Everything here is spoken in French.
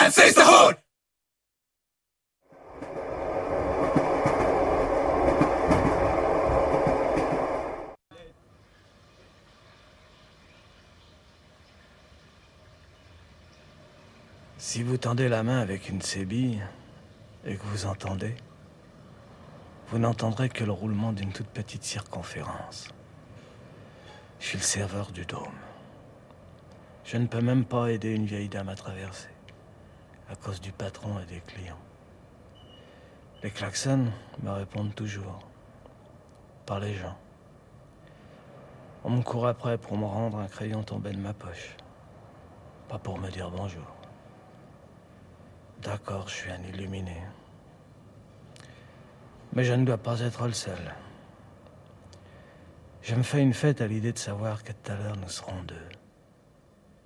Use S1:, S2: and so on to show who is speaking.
S1: and seize the hood!
S2: Si vous tendez la main avec une de ces billes, et que vous entendez, vous n'entendrez que le roulement d'une toute petite circonférence. Je suis le serveur du dôme. Je ne peux même pas aider une vieille dame à traverser, à cause du patron et des clients. Les klaxons me répondent toujours, par les gens. On me court après pour me rendre un crayon tombé de ma poche, pas pour me dire bonjour. D'accord, je suis un illuminé. Mais je ne dois pas être le seul. Je me fais une fête à l'idée de savoir que tout à l'heure nous serons deux.